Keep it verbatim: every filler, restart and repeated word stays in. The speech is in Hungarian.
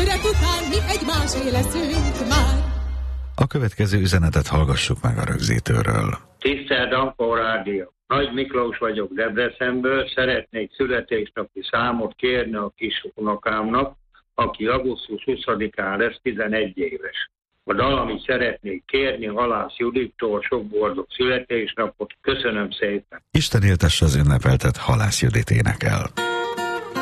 Szüret után mi egymásé leszünk már. A következő üzenetet hallgassuk meg a rögzítőről. Tisztelt Ankó Rádió! Nagy Miklós vagyok Debrecenből, szeretnék születésnapi számot kérni a kis unokámnak, aki augusztus huszadikán lesz tizenegy éves. A dal, amit szeretnék kérni, Halász Judittól, sok boldog születésnapot. Köszönöm szépen! Isten éltesse az ünnepeltet, Halász Judit énekel.